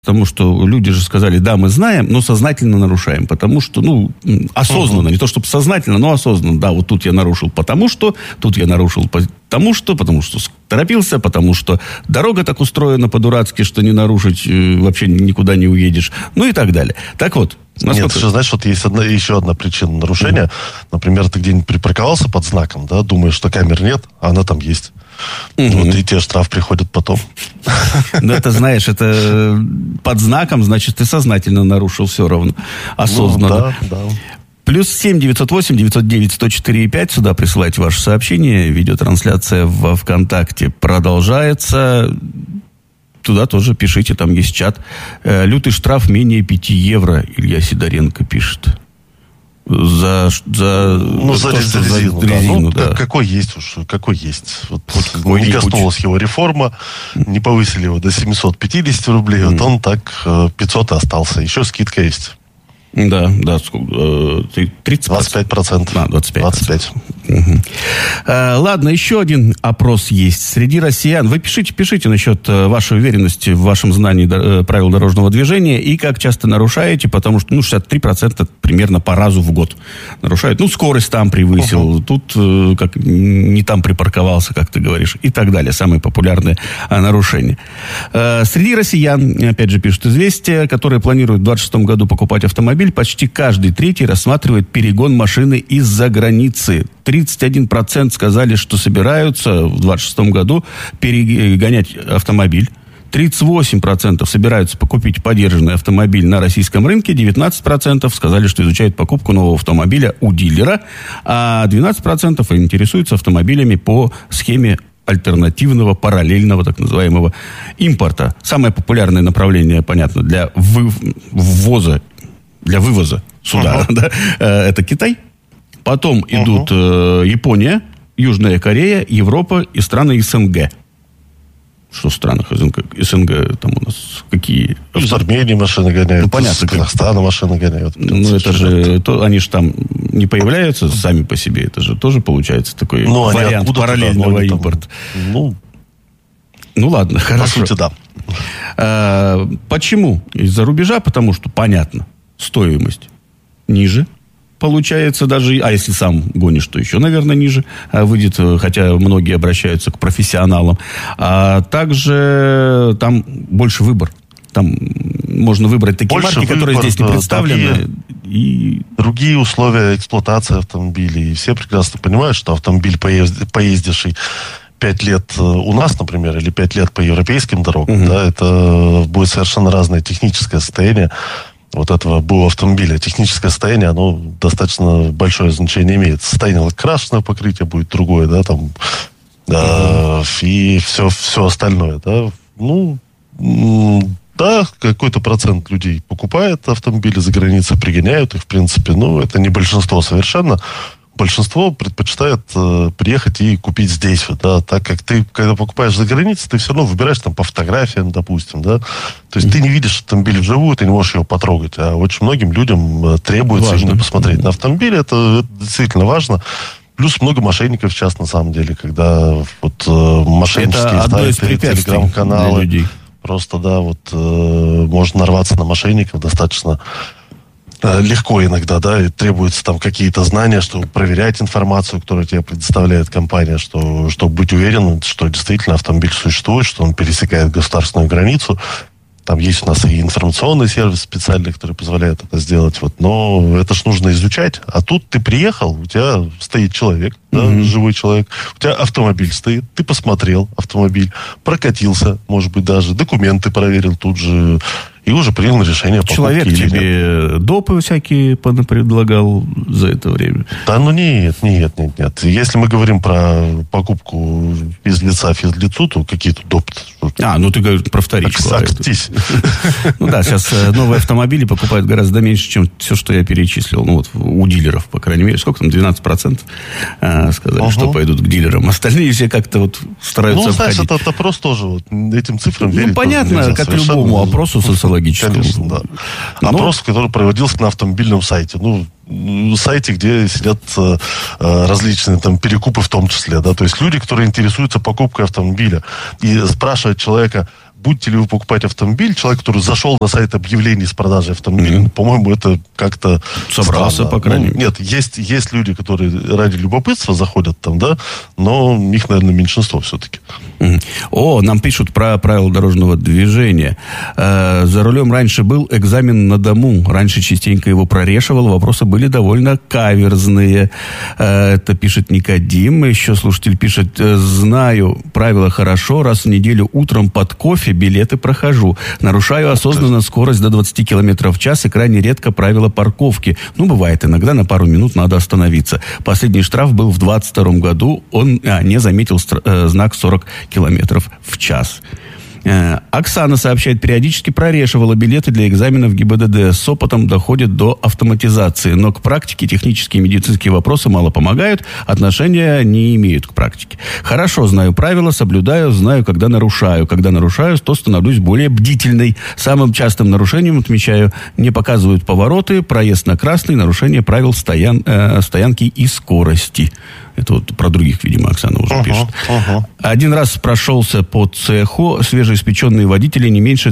Потому что люди же сказали, да, мы знаем, но сознательно нарушаем. Потому что, осознанно, не то чтобы сознательно, но осознанно. Да, вот тут я нарушил потому что, тут я нарушил потому что торопился, потому что дорога так устроена по-дурацки, что не нарушить вообще никуда не уедешь. Ну и так далее. Так вот. Нет, ты же знаешь, вот есть еще одна причина нарушения. Например, ты где-нибудь припарковался под знаком, да, думаешь, что камер нет, а она там есть. Вот и тебе штраф приходит потом. Ну, это, знаешь, это под знаком, значит, ты сознательно нарушил все равно. Осознанно. Да. +7 908 909 104 5. Сюда присылайте ваши сообщения. Видеотрансляция во ВКонтакте продолжается. Туда тоже пишите, там есть чат. Лютый штраф менее 5 евро, Илья Сидоренко пишет. За резину, да. Какой есть. Вот не коснулась его реформа, не повысили его до 750 рублей, вот он так 500 и остался. Еще скидка есть. Да, 30%. 25%. 25%. Угу. Ладно, еще один опрос есть. Среди россиян. Вы пишите насчет вашей уверенности в вашем знании правил дорожного движения и как часто нарушаете, потому что 63% примерно по разу в год нарушают. Скорость там превысил, тут как не там припарковался, как ты говоришь, и так далее. Самые популярные нарушения. Среди россиян, опять же, пишут «Известия», которые планируют в 2026 году покупать автомобиль, почти каждый третий рассматривает перегон машины из-за границы. 31% сказали, что собираются в 2026 году перегонять автомобиль. 38% собираются покупить подержанный автомобиль на российском рынке. 19% сказали, что изучают покупку нового автомобиля у дилера. А 12% интересуются автомобилями по схеме альтернативного, параллельного, так называемого импорта. Самое популярное направление, понятно, для вывоза сюда, да, это Китай. Потом идут Япония, Южная Корея, Европа и страны СНГ. Что в странах СНГ там у нас какие? Из Армении машины гоняют, понятно, из Казахстана машины гоняют. Это же, они же там не появляются сами по себе. Это же тоже получается такой вариант параллельного импорта. Ладно, хорошо. По сути, да. Почему? Из-за рубежа, потому что, понятно, стоимость ниже. Получается даже, а если сам гонишь, то еще, наверное, ниже выйдет, хотя многие обращаются к профессионалам. А также там больше выбор. Там можно выбрать такие марки, которые здесь не представлены. Другие условия эксплуатации автомобилей. И все прекрасно понимают, что автомобиль, поездивший 5 лет у нас, например, или 5 лет по европейским дорогам, да, это будет совершенно разное техническое состояние вот этого БУ автомобиля. Техническое состояние, оно достаточно большое значение имеет. Состояние крашеного покрытия будет другое, да, там, и все остальное, да. Да, какой-то процент людей покупает автомобили за границей, пригоняют их, в принципе, это не большинство совершенно. Большинство предпочитает приехать и купить здесь, да, так как ты, когда покупаешь за границей, ты все равно выбираешь там по фотографиям, допустим, да, то есть ты не видишь автомобиль вживую, ты не можешь его потрогать, а очень многим людям требуется именно посмотреть на автомобиль, это действительно важно. Плюс много мошенников сейчас, на самом деле, когда вот мошеннические сайты, телеграм-каналы, просто, да, можно нарваться на мошенников достаточно легко иногда, да, и требуются там какие-то знания, чтобы проверять информацию, которую тебе предоставляет компания, чтобы быть уверенным, что действительно автомобиль существует, что он пересекает государственную границу. Там есть у нас и информационный сервис специальный, который позволяет это сделать. Но это ж нужно изучать. А тут ты приехал, у тебя стоит человек, да, живой человек, у тебя автомобиль стоит, ты посмотрел автомобиль, прокатился, может быть, даже документы проверил тут же, и уже принял решение. Человек тебе допы всякие предлагал за это время? Да, нет. Если мы говорим про покупку из лица физлицу, то какие-то допы. Ты говоришь про вторичку. Да, сейчас новые автомобили покупают гораздо меньше, чем все, что я перечислил. У дилеров, по крайней мере. Сколько там? 12% сказали, что пойдут к дилерам. Остальные все как-то стараются обходить. Знаешь, это опрос тоже этим цифрам верить. Понятно, как любому опросу социологическому. Конечно, да. Опрос, который проводился на автомобильном сайте. Сайте, где сидят различные там перекупы в том числе, да, то есть люди, которые интересуются покупкой автомобиля, и спрашивают человека: будете ли вы покупать автомобиль, человек, который зашел на сайт объявлений с продажей автомобиля, по-моему, это как-то собрался, странно. по крайней мере. Нет, есть люди, которые ради любопытства заходят там, да, но их, наверное, меньшинство все-таки. Нам пишут про правила дорожного движения. За рулем раньше был экзамен на дому. Раньше частенько его прорешивал. Вопросы были довольно каверзные. Это пишет Никодим. Еще слушатель пишет: знаю правила хорошо. Раз в неделю утром под кофе билеты прохожу. Нарушаю осознанно скорость до 20 км в час и крайне редко правила парковки. Бывает иногда, на пару минут надо остановиться. Последний штраф был в 22 году. Он не заметил знак 40 километров в час. Оксана сообщает, периодически прорешивала билеты для экзаменов ГИБДД. С опытом доходит до автоматизации. Но к практике технические и медицинские вопросы мало помогают. Отношения не имеют к практике. Хорошо знаю правила, соблюдаю, знаю, когда нарушаю. Когда нарушаю, то становлюсь более бдительной. Самым частым нарушением, отмечаю, не показывают повороты, проезд на красный, нарушение правил стоянки и скорости. Это вот про других, видимо, Оксана уже пишет. Один раз прошелся по цеху. Свежеиспеченные водители не меньше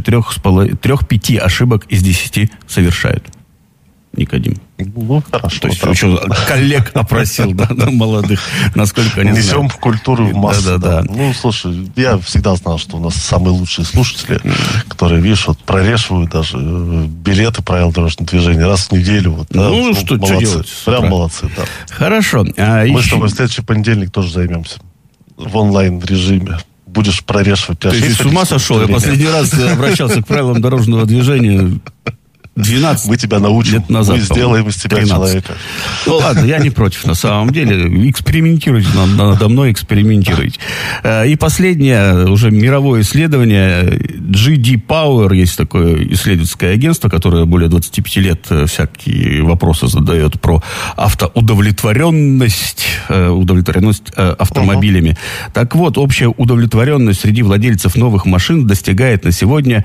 3-5 ошибок из 10 совершают. Никодим. Хорошо. То есть еще коллег опросил, да, молодых, насколько они несем знают. культуру в массы. Да. Слушай, я всегда знал, что у нас самые лучшие слушатели, которые, видишь, прорешивают даже билеты правил дорожного движения раз в неделю. Что делать? Прям молодцы, да. Хорошо. Мы с тобой в следующий понедельник тоже займемся в онлайн-режиме. Будешь прорешивать. Ты с ума сошел? Я последний раз обращался к правилам дорожного движения 12 мы тебя научим, лет назад. Мы сделаем из тебя 13. человека. Ладно, я не против, на самом деле. Экспериментируйте, надо мной экспериментируйте. И последнее, уже мировое исследование. GD Power, есть такое исследовательское агентство, которое более 25 лет всякие вопросы задает про удовлетворенность автомобилями. Так вот, общая удовлетворенность среди владельцев новых машин достигает на сегодня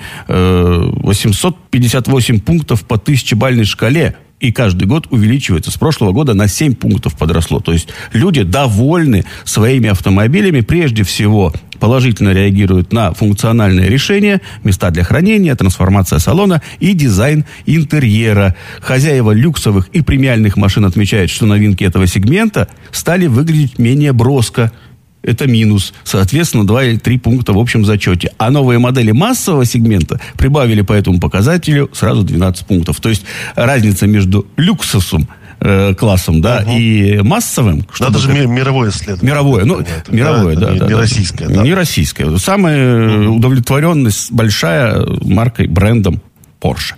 858 пунктов по 1000-бальной шкале. И каждый год увеличивается. С прошлого года на 7 пунктов подросло. То есть люди довольны своими автомобилями. Прежде всего, положительно реагируют на функциональные решения, места для хранения, трансформация салона и дизайн интерьера. Хозяева люксовых и премиальных машин отмечают, что новинки этого сегмента стали выглядеть менее броско. Это минус. Соответственно, 2 или 3 пункта в общем зачете. А новые модели массового сегмента прибавили по этому показателю сразу 12 пунктов. То есть разница между люксовым классом, да, и массовым. Это же мировое исследование. Мировое, да. Не российское. Да. Не российское. Самая удовлетворенность большая маркой, брендом Porsche.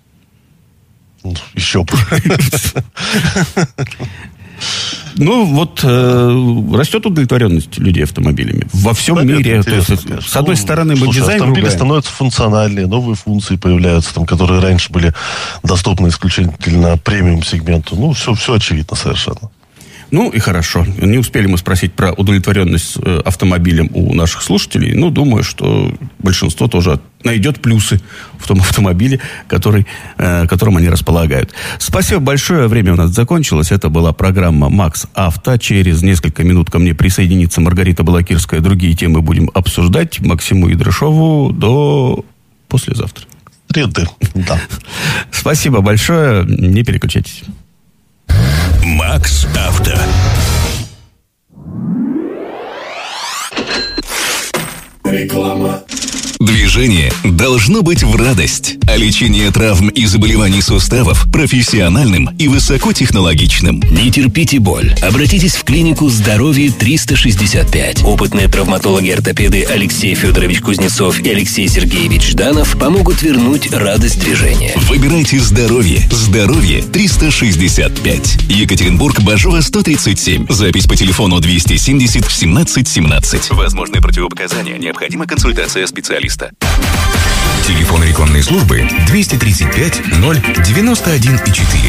Еще бы. Растет удовлетворенность людей автомобилями во всем мире. То есть, с одной стороны, мы дизайн автомобили ругаем. становятся функциональнее, новые функции появляются, которые раньше были доступны исключительно премиум-сегменту. Все очевидно совершенно. И хорошо. Не успели мы спросить про удовлетворенность автомобилем у наших слушателей. Думаю, что большинство тоже найдет плюсы в том автомобиле, которым они располагают. Спасибо большое. Время у нас закончилось. Это была программа «Макс Авто». Через несколько минут ко мне присоединится Маргарита Балакирская. Другие темы будем обсуждать. Максиму Идрашову до послезавтра. Среды, да. Спасибо большое. Не переключайтесь. Макс Авто. Реклама. Движение должно быть в радость, а лечение травм и заболеваний суставов профессиональным и высокотехнологичным. Не терпите боль. Обратитесь в клинику «Здоровье 365». Опытные травматологи-ортопеды Алексей Федорович Кузнецов и Алексей Сергеевич Жданов помогут вернуть радость движения. Выбирайте здоровье. Здоровье 365. Екатеринбург, Бажова, 137. Запись по телефону 270 17 17. Возможны противопоказания. Необходима консультация специалиста. Телефон рекламной службы 235 091 4.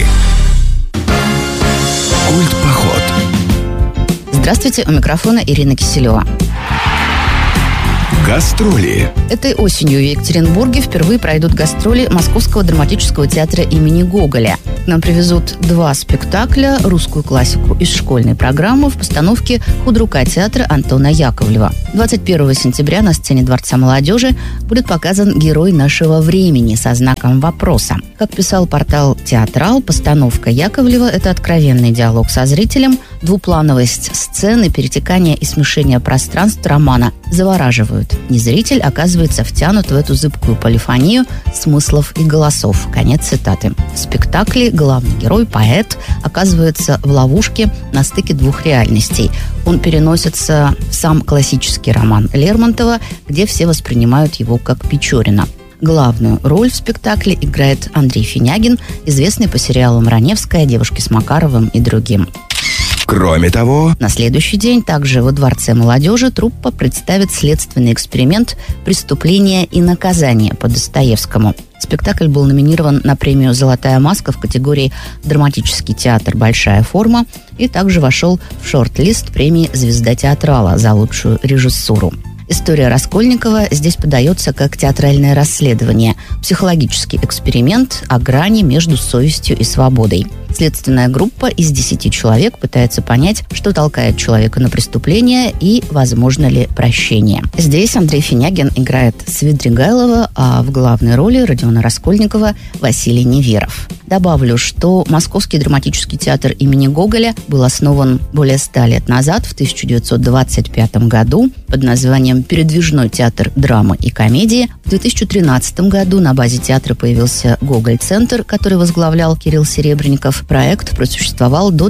Культпоход. Здравствуйте, у микрофона Ирина Киселева. Гастроли. Этой осенью в Екатеринбурге впервые пройдут гастроли Московского драматического театра имени Гоголя. К нам привезут 2 спектакля, русскую классику из школьной программы в постановке худрука театра Антона Яковлева. 21 сентября на сцене Дворца молодежи будет показан герой нашего времени со знаком вопроса. Как писал портал «Театрал», постановка Яковлева – это откровенный диалог со зрителем, двуплановость сцены, перетекание и смешение пространств романа завораживают. И зритель оказывается втянут в эту зыбкую полифонию смыслов и голосов. Конец цитаты. В спектакле главный герой, поэт, оказывается в ловушке на стыке 2 реальностей. Он переносится в сам классический роман Лермонтова, где все воспринимают его как Печорина. Главную роль в спектакле играет Андрей Финягин, известный по сериалам «Раневская», «Девушки с Макаровым» и другим. Кроме того, на следующий день также во Дворце молодежи труппа представит следственный эксперимент «Преступление и наказание» по Достоевскому. Спектакль был номинирован на премию «Золотая маска» в категории «Драматический театр. Большая форма» и также вошел в шорт-лист премии «Звезда театрала» за лучшую режиссуру. История Раскольникова здесь подается как театральное расследование, психологический эксперимент о грани между совестью и свободой. Следственная группа из 10 человек пытается понять, что толкает человека на преступление и возможно ли прощение. Здесь Андрей Финягин играет Свидригайлова, а в главной роли Родиона Раскольникова Василий Неверов. Добавлю, что Московский драматический театр имени Гоголя был основан более 100 лет назад, в 1925 году, под названием «Передвижной театр драмы и комедии». В 2013 году на базе театра появился Гоголь-центр, который возглавлял Кирилл Серебренников. Проект просуществовал до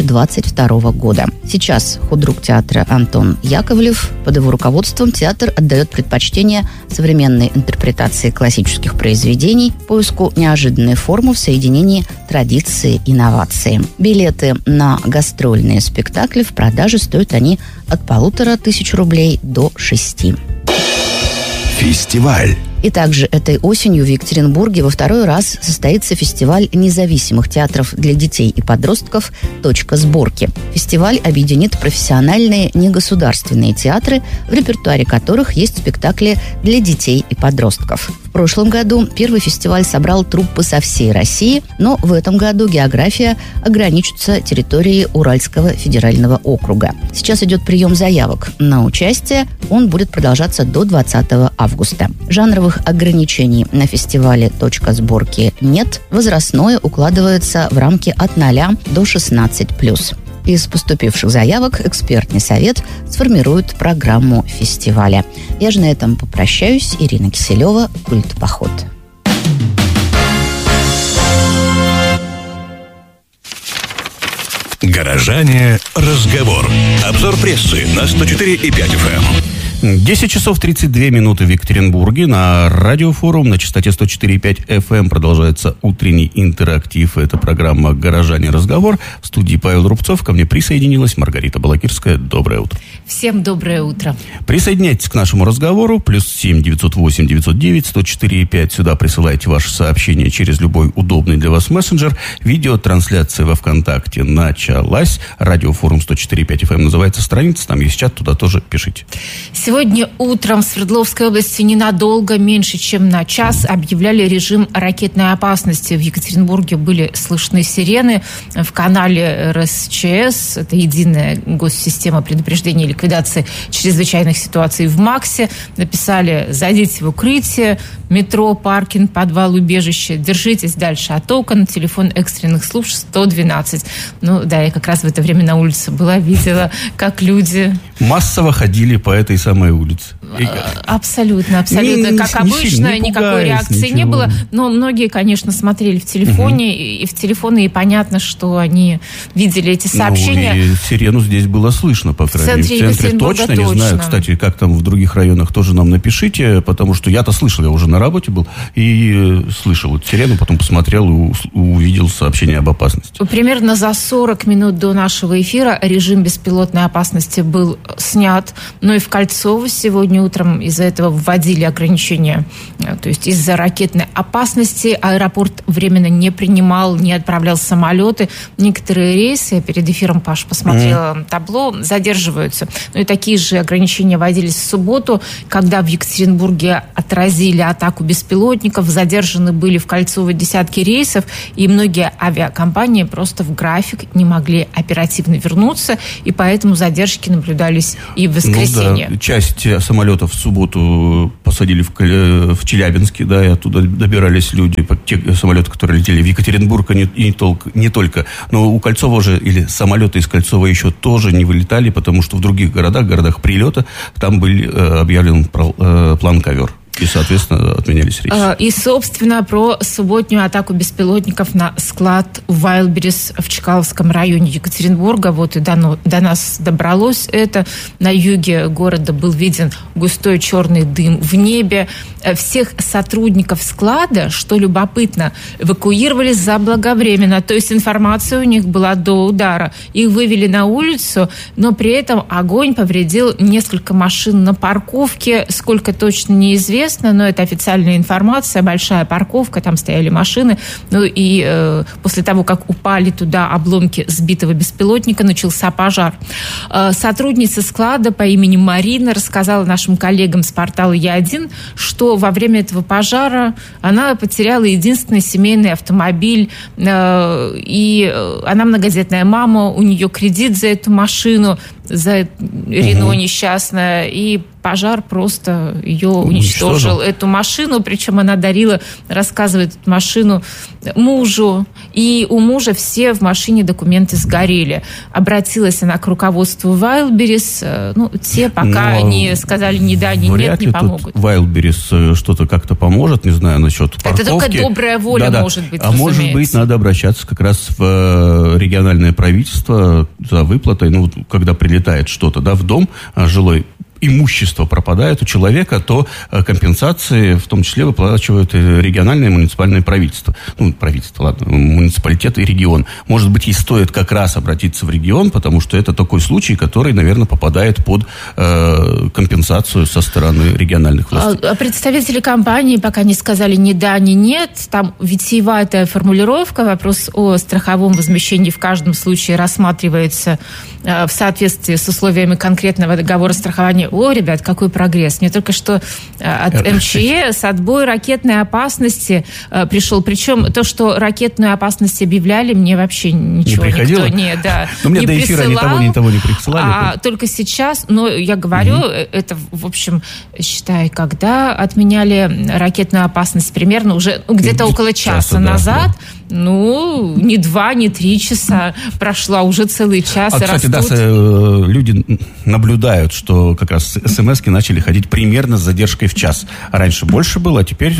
2022 года. Сейчас худрук театра Антон Яковлев. Под его руководством театр отдает предпочтение современной интерпретации классических произведений, поиску неожиданной формы в соединении традиции и инновации. Билеты на гастрольные спектакли в продаже стоят они от 1500 рублей до 6. фестиваль. И также этой осенью в Екатеринбурге во 2-й раз состоится фестиваль независимых театров для детей и подростков «Точка сборки». Фестиваль объединит профессиональные негосударственные театры, в репертуаре которых есть спектакли для детей и подростков. В прошлом году первый фестиваль собрал труппы со всей России, но в этом году география ограничится территорией Уральского федерального округа. Сейчас идет прием заявок на участие. Он будет продолжаться до 20 августа. Жанровых ограничений на фестивале «Точка сборки» нет. Возрастное укладывается в рамки от 0 до 16+. Из поступивших заявок экспертный совет сформирует программу фестиваля. Я же на этом попрощаюсь. Ирина Киселева, «Культ-поход». Горожане. Разговор. Обзор прессы на 104,5 FM. 10 часов 32 минуты в Екатеринбурге. На радиофорум на частоте 104,5 FM продолжается утренний интерактив. Это программа «Горожане. Разговор». В студии Павел Рубцов. Ко мне присоединилась Маргарита Балакирская. Доброе утро. Всем доброе утро. Присоединяйтесь к нашему разговору. +7 908 909 104,5. Сюда присылайте ваши сообщения через любой удобный для вас мессенджер. Видеотрансляция во ВКонтакте началась. Радиофорум 104,5 FM называется страница. Там есть чат, туда тоже пишите. Сегодня утром в Свердловской области ненадолго, меньше чем на час, объявляли режим ракетной опасности. В Екатеринбурге были слышны сирены. В канале РСЧС, это единая госсистема предупреждения и ликвидации чрезвычайных ситуаций в МАКСе, написали: зайдите в укрытие, метро, паркинг, подвал, убежище, держитесь дальше от окон, телефон экстренных служб 112. Ну да, я как раз в это время на улице была, видела, как люди... Массово ходили по этой самой улице. Абсолютно. Как обычно, никакой реакции не было. Но многие, конечно, смотрели в телефоне, и в телефоны, и понятно, что они видели эти сообщения. Ну, и сирену здесь было слышно, по крайней мере. В центре точно. Не знаю, кстати, как там в других районах, тоже нам напишите, потому что я-то слышал, я уже на работе был, и слышал эту сирену, потом посмотрел и увидел сообщение об опасности. Примерно за 40 минут до нашего эфира режим беспилотной опасности был снят. Но и в Кольцово сегодня Сегодня утром из-за этого вводили ограничения. То есть из-за ракетной опасности аэропорт временно не принимал, не отправлял самолеты. Некоторые рейсы, я перед эфиром, Паш, посмотрела табло, задерживаются. Ну и такие же ограничения вводились в субботу, когда в Екатеринбурге отразили атаку беспилотников, задержаны были в Кольцово десятки рейсов, и многие авиакомпании просто в график не могли оперативно вернуться, и поэтому задержки наблюдались и в воскресенье. Ну, да. Часть самолетов в субботу посадили в Челябинске, да, и оттуда добирались люди, те самолеты, которые летели в Екатеринбург, не только. Но у Кольцова же, или самолеты из Кольцова еще тоже не вылетали, потому что в других городах прилета, там был объявлен план ковер. И, соответственно, отменялись рейсы. И, собственно, про субботнюю атаку беспилотников на склад Вайлдберрис в Чкаловском районе Екатеринбурга. Вот и до нас добралось это. На юге города был виден густой черный дым в небе. Всех сотрудников склада, что любопытно, эвакуировали заблаговременно. То есть информация у них была до удара. Их вывели на улицу, но при этом огонь повредил несколько машин на парковке. Сколько точно неизвестно, но это официальная информация, большая парковка, там стояли машины. Ну и после того, как упали туда обломки сбитого беспилотника, начался пожар. Сотрудница склада по имени Марина рассказала нашим коллегам с портала Я1, что во время этого пожара она потеряла единственный семейный автомобиль, и она многодетная мама, у нее кредит за эту машину, за Рено несчастная, и пожар просто ее уничтожил, эту машину, причем она дарила, рассказывает, эту машину мужу, и у мужа все в машине документы сгорели. Обратилась она к руководству Вайлдберрис, те пока не сказали ни да, ни нет, не помогут. Вайлдберрис что-то как-то поможет, не знаю, насчет парковки. Это только добрая воля может быть, а может быть, надо обращаться как раз в региональное правительство за выплатой, когда прилетает что-то, в дом жилой, имущество пропадает у человека, то компенсации в том числе выплачивают региональное и муниципальное правительство. Муниципалитет и регион. Может быть, и стоит как раз обратиться в регион, потому что это такой случай, который, наверное, попадает под компенсацию со стороны региональных властей. А представители компании пока не сказали ни да, ни нет. Там витиеватая формулировка. Вопрос о страховом возмещении в каждом случае рассматривается в соответствии с условиями конкретного договора страхования. О, ребят, какой прогресс. Мне только что от МЧС отбой ракетной опасности пришел. Причем то, что ракетную опасность объявляли, мне вообще ничего никто не до эфира ни того не присылали. Только сейчас, но я говорю, это, в общем, считай, когда отменяли ракетную опасность, примерно уже где-то около часа назад. Да. Не 2, не 3 часа прошла, уже целый час. Кстати, люди наблюдают, что как раз смс-ки начали ходить примерно с задержкой в час. Раньше больше было, а теперь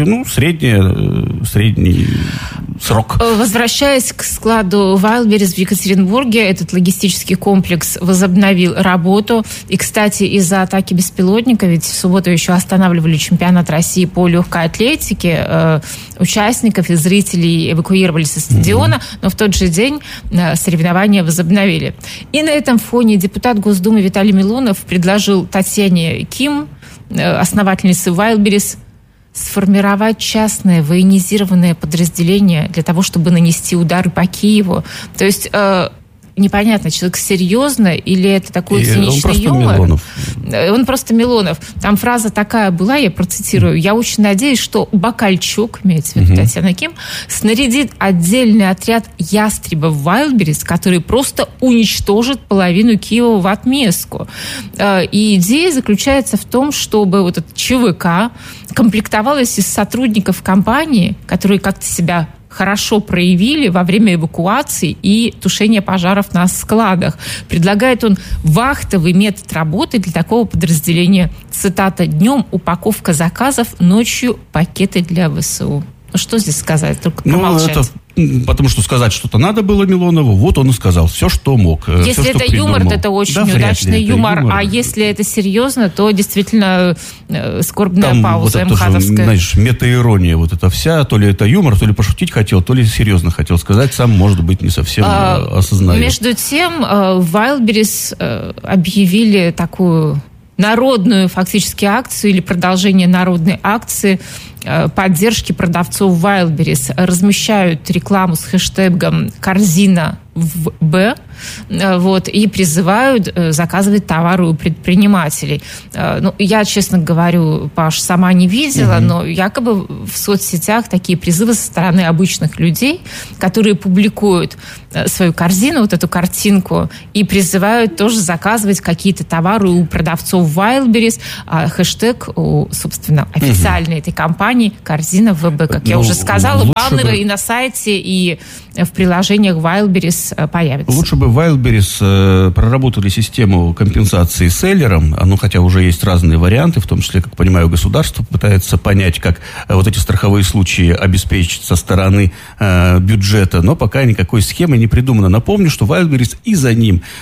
средний срок. Возвращаясь к складу Вайлдберрис в Екатеринбурге, этот логистический комплекс возобновил работу. И, кстати, из-за атаки беспилотника, ведь в субботу еще останавливали чемпионат России по легкой атлетике, участников и зрителей эвакуировали со стадиона, но в тот же день соревнования возобновили. И на этом фоне депутат Госдумы Виталий Милонов предложил Татьяне Ким, основательнице Вайлдберрис, сформировать частное военизированное подразделение для того, чтобы нанести удары по Киеву. То есть непонятно, человек серьезно или это такой циничный юмор? Милонов. Он просто Милонов. Там фраза такая была, я процитирую: «Я очень надеюсь, что Бакальчук, имеется в виду Татьяна Ким, снарядит отдельный отряд ястребов Вайлдберрис, который просто уничтожит половину Киева в отместку». И идея заключается в том, чтобы вот этот ЧВК комплектовалась из сотрудников компании, которые как-то себя хорошо проявили во время эвакуации и тушения пожаров на складах. Предлагает он вахтовый метод работы для такого подразделения. Цитата: «Днем упаковка заказов, ночью пакеты для ВСУ». Что здесь сказать? Только промолчать. Потому что сказать что-то надо было Милонову, вот он и сказал все, что мог. Если все, это юмор, то это очень удачный юмор. А если это серьезно, то действительно скорбная пауза вот МХАТовская. Же, знаешь, метаирония вот эта вся. То ли это юмор, то ли пошутить хотел, то ли серьезно хотел сказать. Сам, может быть, не совсем осознает. Между тем, Вайлдберрис объявили такую народную фактически акцию или продолжение народной акции поддержки продавцов Wildberries. Размещают рекламу с хэштегом «Корзина в Б», вот, и призывают заказывать товары у предпринимателей. Ну, я, честно говорю, Паш, сама не видела, но якобы в соцсетях такие призывы со стороны обычных людей, которые публикуют свою корзину, вот эту картинку, и призывают тоже заказывать какие-то товары у продавцов Wildberries. Хэштег, собственно, официальной этой компании «Корзина ВБ». Как я уже сказала, баннеры и на сайте, и в приложениях Wildberries появятся. Лучше бы Wildberries проработали систему компенсации селлерам, ну, хотя уже есть разные варианты, в том числе, как понимаю, государство пытается понять, как вот эти страховые случаи обеспечить со стороны бюджета, но пока никакой схемы не придумано. Напомню, что Wildberries и за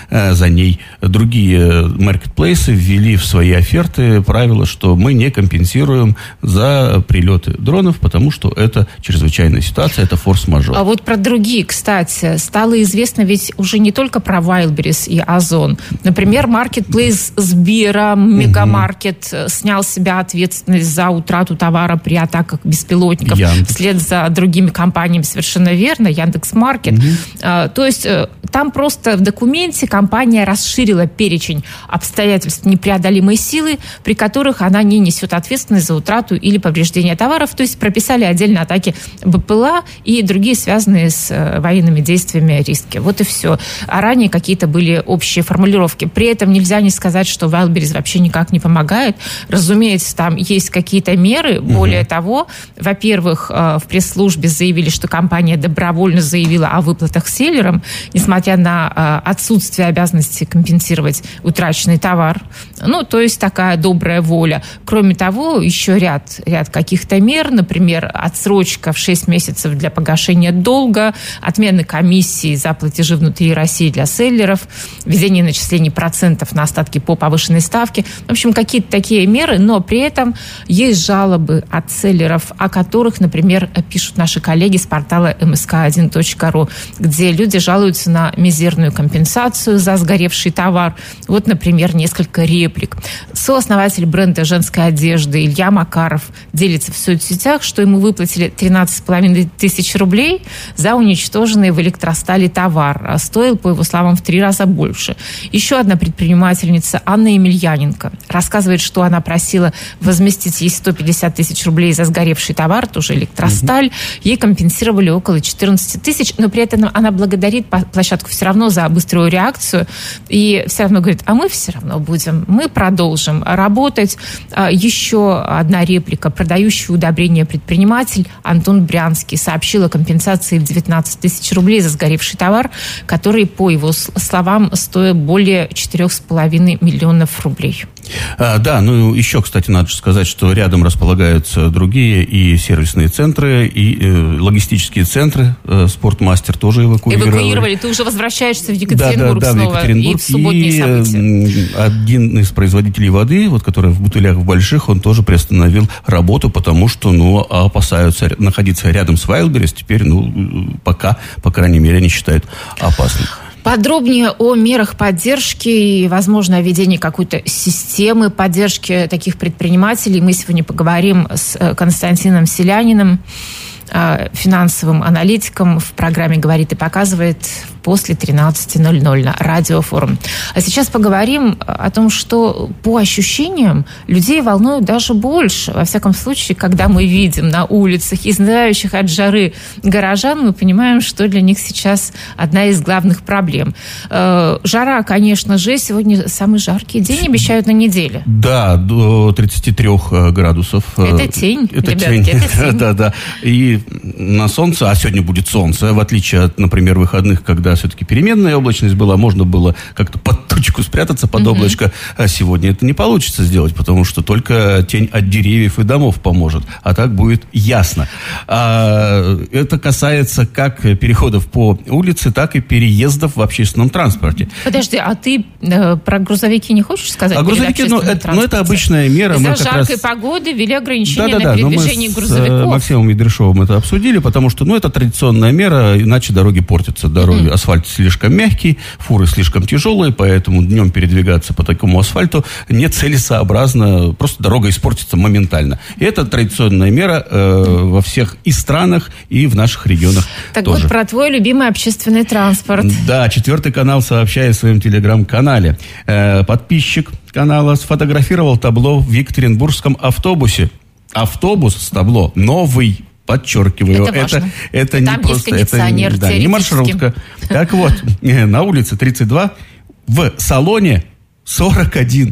ней другие маркетплейсы ввели в свои оферты правило, что мы не компенсируем за прилеты дронов, потому что это чрезвычайная ситуация, это форс-мажор. А вот про другие, кстати, стало известно ведь уже не только про Wildberries и Озон. Например, маркетплейс Сбера, Мегамаркет снял с себя ответственность за утрату товара при атаках беспилотников. Вслед за другими компаниями, совершенно верно, Яндекс.Маркет. То есть там просто в документе компания расширила перечень обстоятельств непреодолимой силы, при которых она не несет ответственность за утрату или повреждение товаров. То есть прописали отдельно атаки БПЛА и другие связанные с военными действиями риски. Вот и все. А ранее какие-то были общие формулировки. При этом нельзя не сказать, что Wildberries вообще никак не помогает. Разумеется, там есть какие-то меры. Более того, во-первых, в пресс-службе заявили, что компания добровольно заявила о выплатах селлерам, несмотря на отсутствие обязанности компенсировать утраченный товар. Ну, то есть такая добрая воля. Кроме того, еще ряд каких-то мер, например, отсрочка в 6 месяцев для погашения долга, отмена комиссии за платежи внутри России для селлеров, введение начислений процентов на остатки по повышенной ставке. В общем, какие-то такие меры, но при этом есть жалобы от селлеров, о которых, например, пишут наши коллеги с портала msk1.ru, где люди жалуются на мизерную компенсацию за сгоревший товар. Вот, например, несколько реплик. Сооснователь бренда женской одежды Илья Макаров делится в соцсетях, что ему выплатили 13,5 тысяч рублей за уничтоженный в электростали товар. А стоил, по его словам, в 3 раза больше. Еще одна предпринимательница Анна Емельяненко рассказывает, что она просила возместить ей 150 тысяч рублей за сгоревший товар, тоже электросталь. Ей компенсировали около 14 тысяч, но при этом она благодарит площадку все равно за быструю реакцию и все равно говорит, а мы все равно мы продолжим работать. Еще одна реплика. Продающий удобрения предприниматель Антон Брянский сообщил о компенсации в 19 тысяч рублей за сгоревший товар, который, по его словам, стоит более 4,5 миллионов рублей. Да, ну еще, кстати, надо сказать, что рядом располагаются другие и сервисные центры, и логистические центры. Спортмастер тоже эвакуировали. Ты уже возвращаешься в Екатеринбург снова, в Екатеринбург, и в субботние события. Один из производителей воды, вот, который в бутылях в больших, он тоже приостановил работу, потому что, опасаются находиться рядом с Wildberries. Теперь, пока, по крайней мере, они считают опасным. Подробнее о мерах поддержки и, возможно, о введении какой-то системы поддержки таких предпринимателей мы сегодня поговорим с Константином Селяниным, финансовым аналитиком, в программе «Говорит и показывает» после 13:00 на Радиофорум. А сейчас поговорим о том, что по ощущениям людей волнует даже больше. Во всяком случае, когда мы видим на улицах изнывающих от жары горожан, мы понимаем, что для них сейчас одна из главных проблем. Жара, конечно же, сегодня самый жаркий день обещают на неделе. Да, до 33 градусов. Это тень, ребятки, это тень. Да. И на солнце, а сегодня будет солнце, в отличие от, например, выходных, когда все-таки переменная облачность была, можно было как-то под тучку спрятаться, под облачко, а сегодня это не получится сделать, потому что только тень от деревьев и домов поможет, а так будет ясно. Это касается как переходов по улице, так и переездов в общественном транспорте. Подожди, а ты про грузовики не хочешь сказать? Грузовики, это обычная мера. Из-за жаркой погоды ввели ограничения на передвижение грузовиков. Мы с Максимом Ядрышевым это обсудили, потому что, это традиционная мера, иначе дороги портятся, асфальт слишком мягкий, фуры слишком тяжелые, поэтому днем передвигаться по такому асфальту нецелесообразно, просто дорога испортится моментально. И это традиционная мера во всех и странах, и в наших регионах так тоже. Вот про твой любимый общественный транспорт. Да, 4 канал сообщает в своем телеграм-канале. Подписчик канала сфотографировал табло в екатеринбургском автобусе. Автобус с табло новый. Подчеркиваю, это не там просто, есть кондиционер, это не маршрутка. Так вот, на улице 32, в салоне 41.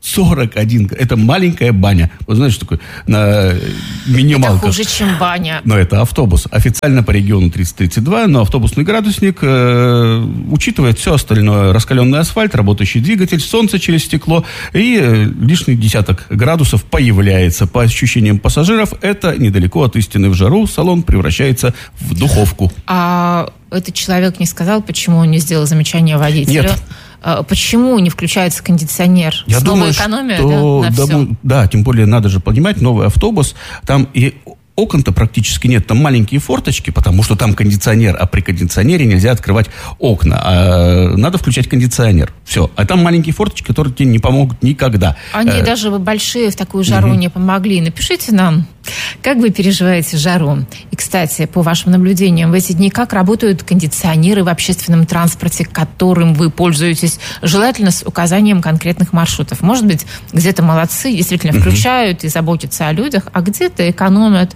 Это маленькая баня. Вы знаете, что такое на минималках? Это хуже, чем баня. Но это автобус. Официально по региону 30-32, но автобусный градусник учитывает все остальное. Раскаленный асфальт, работающий двигатель, солнце через стекло и лишний десяток градусов появляется. По ощущениям пассажиров, это недалеко от истины. В жару салон превращается в духовку. А этот человек не сказал, почему он не сделал замечание водителю? Нет. Почему не включается кондиционер? Я думаю, экономия, что да, на все? Да, тем более надо же понимать, новый автобус, там и окон-то практически нет, там маленькие форточки, потому что там кондиционер, а при кондиционере нельзя открывать окна, а надо включать кондиционер. Все. А там маленькие форточки, которые тебе не помогут никогда. Они даже большие в такую жару не помогли. Напишите нам, как вы переживаете жару. И, кстати, по вашим наблюдениям, в эти дни как работают кондиционеры в общественном транспорте, которым вы пользуетесь, желательно с указанием конкретных маршрутов. Может быть, где-то молодцы, действительно включают и заботятся о людях, а где-то экономят.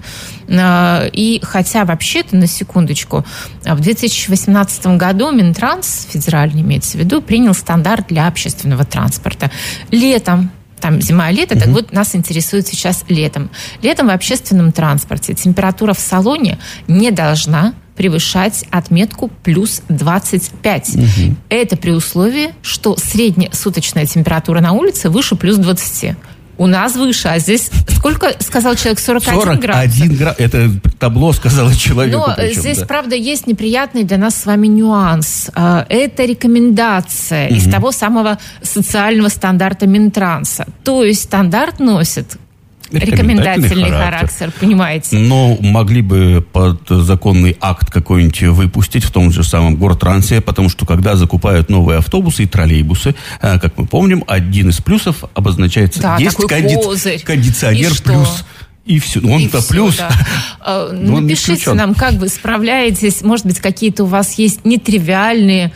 И хотя вообще-то, на секундочку, в 2018 году Минтранс, федеральный имеется в виду, принял стандарт для общественного транспорта. Летом, там зима-лето, так вот нас интересует сейчас летом. Летом в общественном транспорте температура в салоне не должна превышать отметку плюс 25. Это при условии, что среднесуточная температура на улице выше плюс 20. У нас выше, а здесь сколько, сказал человек, 41 градус? 41 градус, это табло сказала человеку. Но причем, здесь, правда, есть неприятный для нас с вами нюанс. Это рекомендация из того самого социального стандарта Минтранса. То есть стандарт носит рекомендательный характер, понимаете? Но могли бы под законный акт какой-нибудь выпустить в том же самом Гортрансе, потому что когда закупают новые автобусы и троллейбусы, как мы помним, один из плюсов обозначается, да, есть кондиционер плюс. И все. Он-то плюс. Да. Напишите нам, как вы справляетесь. Может быть, какие-то у вас есть нетривиальные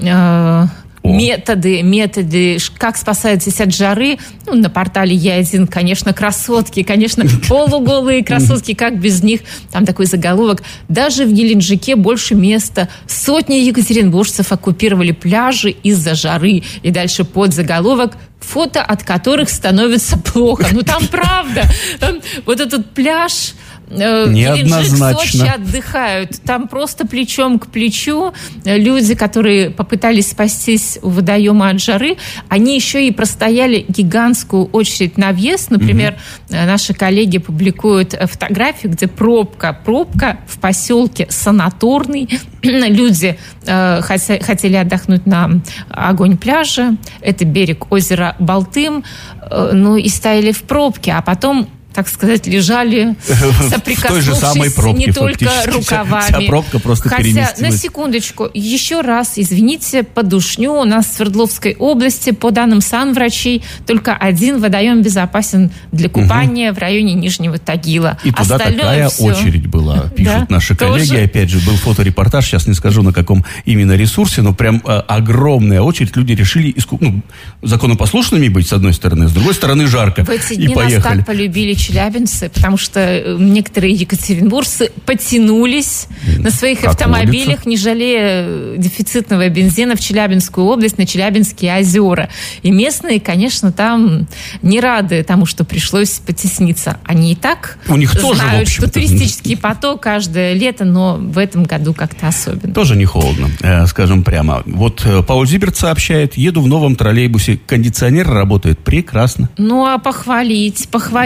методы, как спасаетесь от жары. На портале Я1, конечно, красотки, конечно, полуголые красотки, как без них. Там такой заголовок. Даже в Геленджике больше места. Сотни екатеринбуржцев оккупировали пляжи из-за жары. И дальше подзаголовок: фото от которых становится плохо. Там правда. Там вот этот пляж... Неоднозначно. Сочи отдыхают. Там просто плечом к плечу люди, которые попытались спастись у водоема от жары, они еще и простояли гигантскую очередь на въезд. Например, наши коллеги публикуют фотографию, где пробка в поселке Санаторный. Люди хотели отдохнуть на огонь пляжа. Это берег озера Балтым. И стояли в пробке, а потом, так сказать, лежали, соприкоснувшись не только рукавами. Вся пробка просто переместилась. Хотя, на секундочку, еще раз, извините, подушню. У нас в Свердловской области, по данным санврачей, только один водоем безопасен для купания в районе Нижнего Тагила. И туда такая очередь была, пишут наши коллеги. Опять же, был фоторепортаж, сейчас не скажу, на каком именно ресурсе, но прям огромная очередь. Люди решили законопослушными быть, с одной стороны, с другой стороны, жарко. В эти дни нас так полюбили челябинцы, потому что некоторые екатеринбуржцы потянулись на своих автомобилях, не жалея дефицитного бензина, в Челябинскую область, на Челябинские озера. И местные, конечно, там не рады тому, что пришлось потесниться. Они и так у них знают, тоже, что туристический поток каждое лето, но в этом году как-то особенно. Тоже не холодно, скажем прямо. Вот Пауль Зиберт сообщает: еду в новом троллейбусе, кондиционер работает прекрасно. А похвалить конкретно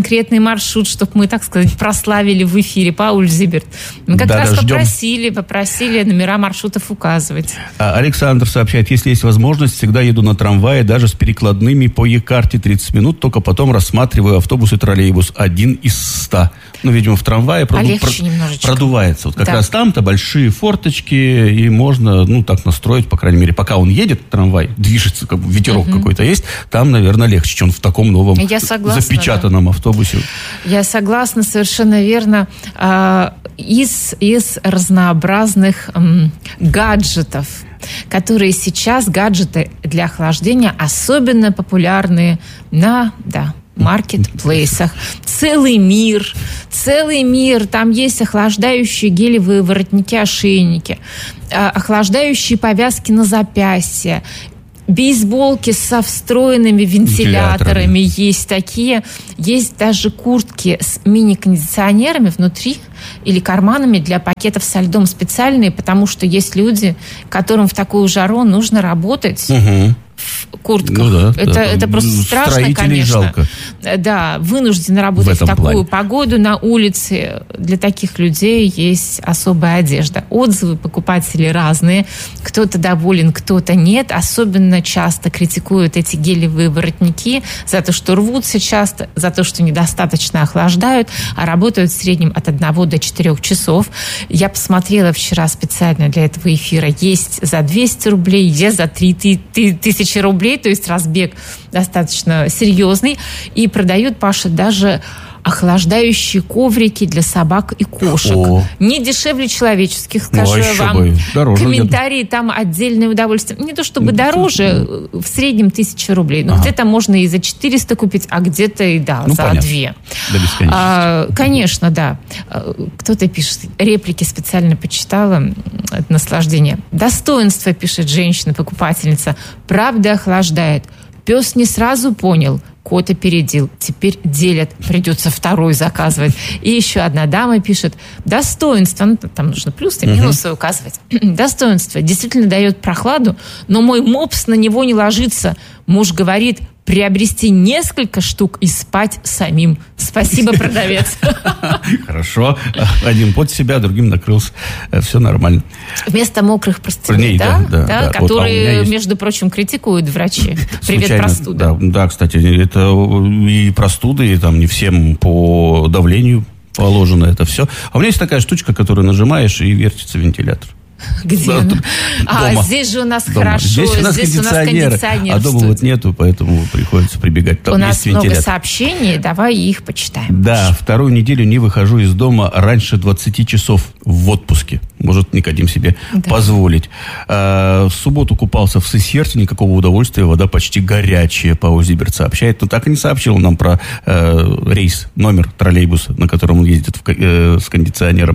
конкретный маршрут, чтобы мы, так сказать, прославили в эфире, Пауль Зиберт. Мы как раз попросили номера маршрутов указывать. Александр сообщает, если есть возможность, всегда еду на трамвае, даже с перекладными по Е-карте 30 минут, только потом рассматриваю автобус и троллейбус 1 из 100. Видимо, в трамвае продувается. Вот как раз там-то большие форточки, и можно, так настроить, по крайней мере, пока он едет, трамвай, движется, как бы ветерок какой-то есть, там, наверное, легче, чем в таком новом запечатанном автобусе. Я согласна, совершенно верно. Из разнообразных гаджетов, которые сейчас, гаджеты для охлаждения, особенно популярны на маркетплейсах. Целый мир. Там есть охлаждающие гелевые воротники-ошейники, охлаждающие повязки на запястье, бейсболки со встроенными вентиляторами есть такие. Есть даже куртки с мини-кондиционерами внутри или карманами для пакетов со льдом специальные, потому что есть люди, которым в такую жару нужно работать в куртках. Это просто страшно, конечно. Жалко. Да, вынуждены работать в такую погоду на улице. Для таких людей есть особая одежда. Отзывы покупателей разные. Кто-то доволен, кто-то нет. Особенно часто критикуют эти гелевые воротники за то, что рвутся часто, за то, что недостаточно охлаждают, а работают в среднем от 1 до 4 часов. Я посмотрела вчера специально для этого эфира. Есть за 200 рублей, есть за 3000 рублей, то есть разбег достаточно серьезный. И продают, Паша, даже охлаждающие коврики для собак и кошек. Не дешевле человеческих, скажу вам. Дороже, комментарии там отдельное удовольствие. Не то чтобы дороже, в среднем 1000 рублей. Но где-то можно и за 400 купить, а где-то и за понятно. 2. До бесконечности. Конечно, да. Кто-то пишет, реплики специально почитала, это наслаждение. Достоинство, пишет женщина-покупательница, правда охлаждает. Пес не сразу понял, кот опередил. Теперь делят, придется 2 заказывать. И еще одна дама пишет, достоинство, там нужно плюсы и минусы указывать. Достоинство действительно дает прохладу, но мой мопс на него не ложится. Муж говорит, приобрести несколько штук и спать самим. Спасибо, продавец. Хорошо. Один под себя, другим накрылся. Все нормально. Вместо мокрых простыней, которые, между прочим, критикуют врачи. Привет, простуда. Да, кстати, это и простуды, и там не всем по давлению положено это все. А у меня есть такая штучка, которую нажимаешь, и вертится вентилятор. Где? Дома. Здесь же у нас дома. Хорошо. Здесь у нас кондиционер. А дома вот нету, поэтому приходится прибегать. У нас много сообщений, давай их почитаем. Да, 2 неделю не выхожу из дома раньше 20 часов в отпуске. Может Никодим себе позволить. В субботу купался в Сесерте, никакого удовольствия, вода почти горячая, Пауль Зиберт сообщает. Но так и не сообщил нам про рейс, номер троллейбуса, на котором он ездит с кондиционером.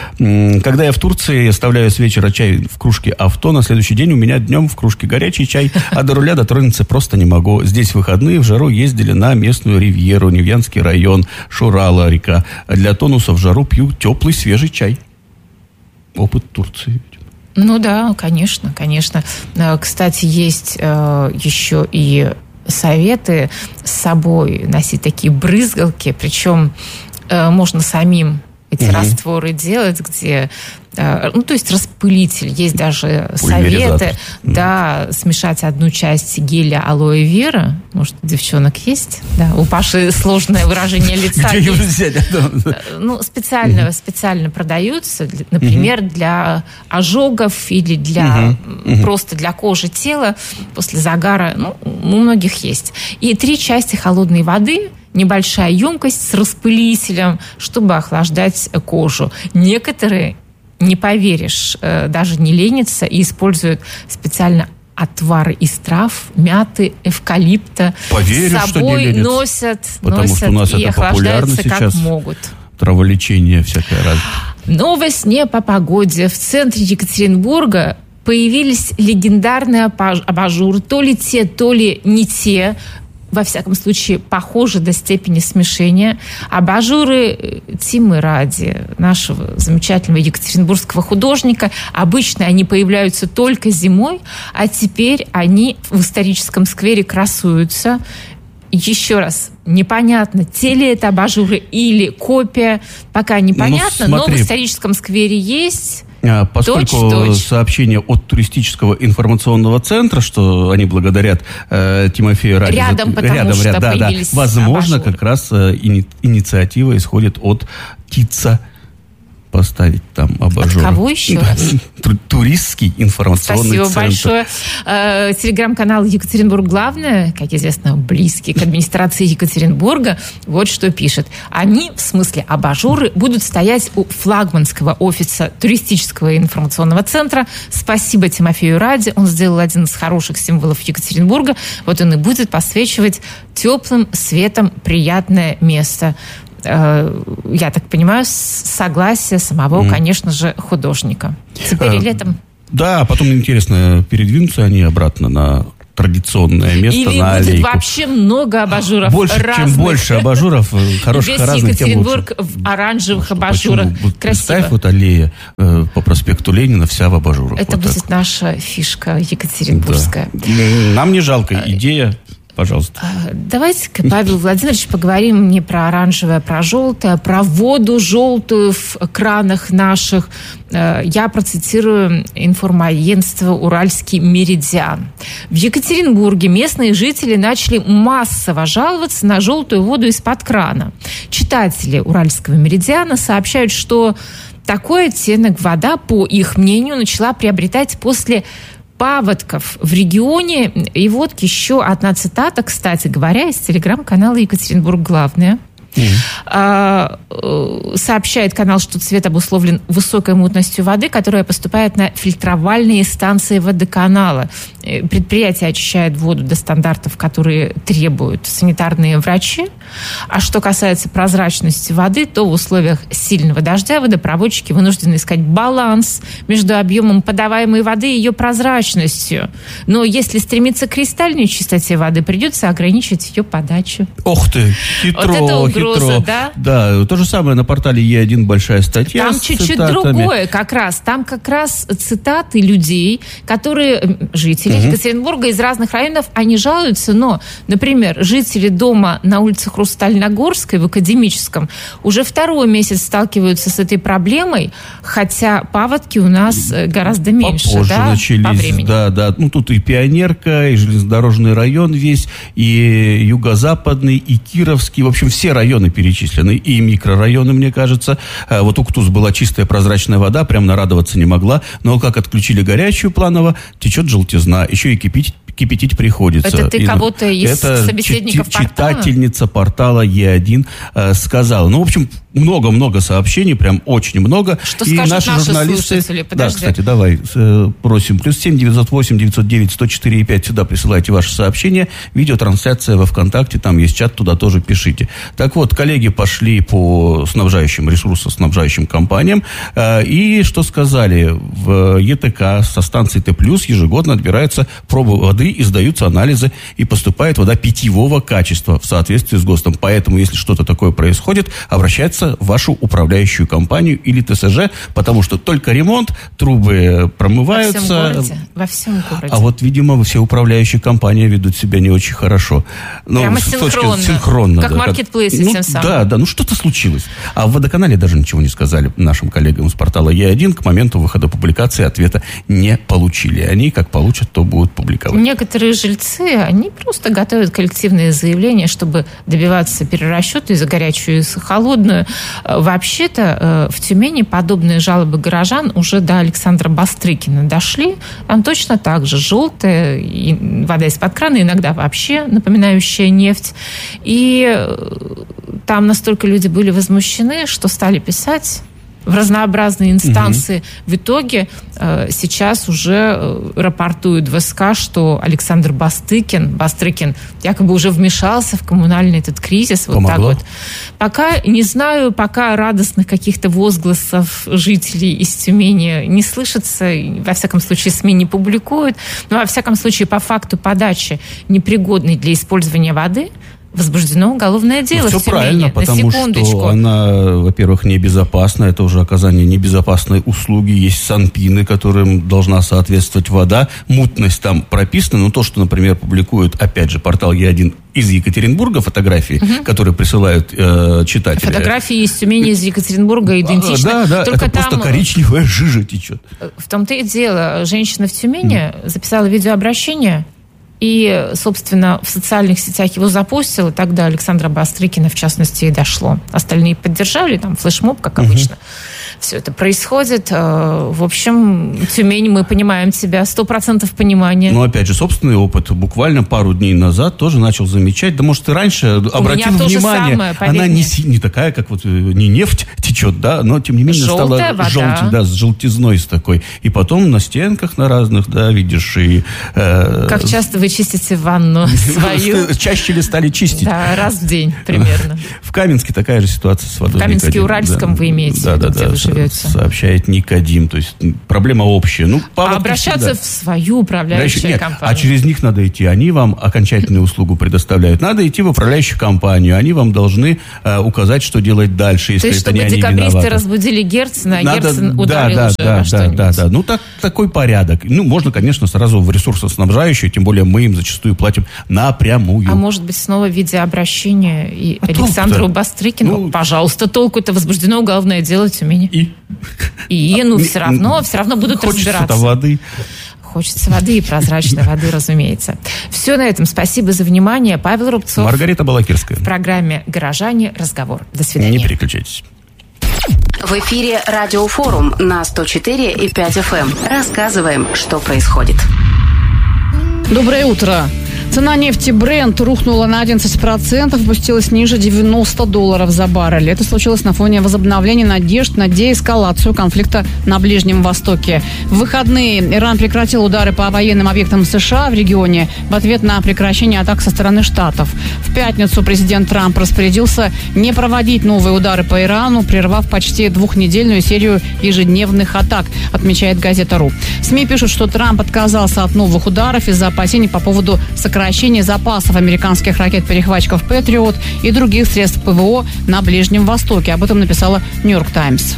Когда я в Турции, я оставляю с вечера чай в кружке авто, на следующий день у меня днем в кружке горячий чай, а до руля дотронуться просто не могу. Здесь выходные в жару ездили на местную ривьеру, Невьянский район, Шурала река. Для тонуса в жару пью теплый свежий чай. Опыт Турции. Ну да, конечно. Кстати, есть еще и советы с собой носить такие брызгалки, причем можно самим эти растворы делать, где... то есть распылитель. Есть даже советы. Да, смешать 1 часть геля алоэ вера. Может, у девчонок есть? Да, у Паши сложное выражение лица. Где его взять? Специально продаются, например, для ожогов или просто для кожи тела после загара. У многих есть. И 3 части холодной воды, небольшая емкость с распылителем, чтобы охлаждать кожу. Некоторые, не поверишь, даже не ленятся и используют специально отвары из трав, мяты, эвкалипта. Поверю, с собой носят что у нас и это охлаждаются сейчас, как могут. Траволечение всякое разное. Новость не по погоде. В центре Екатеринбурга появились легендарные абажуры. То ли те, то ли не те. Во всяком случае, похожи до степени смешения. Абажуры Тимы Ради, нашего замечательного екатеринбургского художника. Обычно они появляются только зимой, а теперь они в историческом сквере красуются. Еще раз, непонятно, те ли это абажуры или копия, пока непонятно, но в историческом сквере есть. Поскольку сообщение от туристического информационного центра, что они благодарят Тимофею Раде... Рядом, потому что появились возможно, абажуры. как раз инициатива исходит от ТИЦа. Поставить там абажур. От кого еще раз? Туристский информационный центр. Спасибо большое. Телеграм-канал «Екатеринбург. Главное», как известно, близкий к администрации Екатеринбурга, вот что пишет. Они, в смысле абажуры, будут стоять у флагманского офиса туристического информационного центра. Спасибо Тимофею Раде. Он сделал один из хороших символов Екатеринбурга. Вот он и будет подсвечивать теплым светом приятное место. Я так понимаю, согласие самого, конечно же, художника. Теперь летом. Да, потом интересно, передвинутся они обратно на традиционное место, или на аллейку. Или будет вообще много абажуров Чем больше абажуров, хороших, разных, тем лучше. Екатеринбург в оранжевых абажурах. Красиво. Представь, вот аллея по проспекту Ленина вся в абажурах. Это вот будет так. наша фишка екатеринбургская. Да. Нам не жалко. Идея. Пожалуйста. Давайте-ка, Павел Владимирович, поговорим не про оранжевое, а про желтое, а про воду желтую в кранах наших. Я процитирую информагентство «Уральский меридиан». В Екатеринбурге местные жители начали массово жаловаться на желтую воду из-под крана. Читатели «Уральского меридиана» сообщают, что такой оттенок вода, по их мнению, начала приобретать после паводков в регионе. И вот еще одна цитата, кстати говоря, из телеграм-канала «Екатеринбург. Главное». Сообщает канал, что цвет обусловлен высокой мутностью воды, которая поступает на фильтровальные станции водоканала. Предприятие очищает воду до стандартов, которые требуют санитарные врачи. А что касается прозрачности воды, то в условиях сильного дождя водопроводчики вынуждены искать баланс между объемом подаваемой воды и ее прозрачностью. Но если стремиться к кристальной чистоте воды, придется ограничить ее подачу. Ох ты, хитро, вот это угроза, да? Да, то же самое на портале Е1 большая статья. Там чуть-чуть другое как раз. Там как раз цитаты людей, которые, жители Екатеринбурга из разных районов, они жалуются, но, например, жители дома на улице Хрустальногорской в Академическом уже второй месяц сталкиваются с этой проблемой, хотя паводки у нас гораздо меньше, попозже да, начались, по времени. Да. Ну, тут и Пионерка, и железнодорожный район весь, и Юго-Западный, и Кировский. В общем, все районы перечислены, и микрорайоны, мне кажется. Вот Уктус была чистая прозрачная вода, прям нарадоваться не могла. Но как отключили горячую планово, течет желтизна. Еще и кипятить приходится. Это ты кого-то из собеседников портала? Читательница портала Е1 сказала. Ну, в общем, много-много сообщений, прям очень много. Что и скажут наши журналисты... слушатели? Подожди. Да, кстати, давай просим. +7 908 909 104 5. Сюда присылайте ваши сообщения. Видеотрансляция во ВКонтакте, там есть чат, туда тоже пишите. Так вот, коллеги пошли по ресурсоснабжающим компаниям. И что сказали? В ЕТК со станции Т+, ежегодно отбираются пробы воды, и сдаются анализы, и поступает вода питьевого качества в соответствии с ГОСТом. Поэтому, если что-то такое происходит, обращаться в вашу управляющую компанию или ТСЖ, потому что только ремонт, трубы промываются. Во всем городе. А вот, видимо, все управляющие компании ведут себя не очень хорошо. Но прямо синхронно. Как маркетплейсы тем самым. Да, ну что-то случилось. А в водоканале даже ничего не сказали нашим коллегам с портала Е1. К моменту выхода публикации ответа не получили. Они, как получат, то будут публиковать. Некоторые жильцы, они просто готовят коллективные заявления, чтобы добиваться перерасчета из-за горячую и холодную. Вообще-то в Тюмени подобные жалобы горожан уже до Александра Бастрыкина дошли. Там точно так же желтая вода из-под крана, иногда вообще напоминающая нефть. И там настолько люди были возмущены, что стали писать в разнообразные инстанции. В итоге сейчас уже рапортуют в СК, что Александр Бастрыкин якобы уже вмешался в коммунальный этот кризис. Вот так вот. Пока не знаю, пока радостных каких-то возгласов жителей из Тюмени не слышится, во всяком случае СМИ не публикуют, но во всяком случае по факту подачи непригодной для использования воды возбуждено уголовное дело все в Тюмени. правильно, потому что она, во-первых, небезопасна, это уже оказание небезопасной услуги, есть санпины, которым должна соответствовать вода, мутность там прописана, но то, что, например, публикует, опять же, портал Е1 из Екатеринбурга, фотографии, которые присылают читатели. Фотографии из Тюмени, из Екатеринбурга идентичны. Да, только это там просто коричневая жижа течет. В том-то и дело, женщина в Тюмени записала видеообращение, и, собственно, в социальных сетях его запустил, и тогда Александра Бастрыкина, в частности, и дошло. Остальные поддержали, там флешмоб, как обычно. Все это происходит. В общем, Тюмень, мы понимаем себя, 100% понимания. Но, опять же, собственный опыт. Буквально пару дней назад тоже начал замечать. Да, может, и раньше обратил внимание. Она не такая, как вот не нефть течет, да, но, тем не менее, желтая стала желтей, да, с желтизной с такой. И потом на стенках на разных, да, видишь, и... Как часто вы чистите ванну свою? Чаще ли стали чистить? Да, раз в день примерно. В Каменске такая же ситуация с водой. В Каменске-Уральском вы имеете в виду, где вы живете? Сообщает Никодим. То есть проблема общая. Обращаться в свою управляющую компанию. А через них надо идти. Они вам окончательную услугу предоставляют. Надо идти в управляющую компанию. Они вам должны указать, что делать дальше, если это не они виноваты. То есть, чтобы декабристы разбудили Герцена, а Герцен ударил уже во что-нибудь. Да. Ну, такой порядок. Ну, можно, конечно, сразу в ресурсоснабжающую, тем более мы им зачастую платим напрямую. А может быть, снова в виде обращения и Александру Бастрыкину? Пожалуйста, толку-то, возбуждено уголовное дело в Тюмени. Все равно будут разбираться. Хочется воды. Хочется воды и прозрачной воды, разумеется. Все на этом. Спасибо за внимание. Павел Рубцов. Маргарита Балакирская. В программе «Горожане. Разговор». До свидания. Не переключайтесь. В эфире Радиофорум на 104,5 FM. Рассказываем, что происходит. Доброе утро. Цена нефти Brent рухнула на 11%, опустилась ниже $90 за баррель. Это случилось на фоне возобновления надежд на деэскалацию конфликта на Ближнем Востоке. В выходные Иран прекратил удары по военным объектам США в регионе в ответ на прекращение атак со стороны Штатов. В пятницу президент Трамп распорядился не проводить новые удары по Ирану, прервав почти двухнедельную серию ежедневных атак, отмечает газета РУ. СМИ пишут, что Трамп отказался от новых ударов из-за опасений по поводу сокращения запасов американских ракет-перехватчиков «Патриот» и других средств ПВО на Ближнем Востоке. Об этом написала «Нью-Йорк Таймс».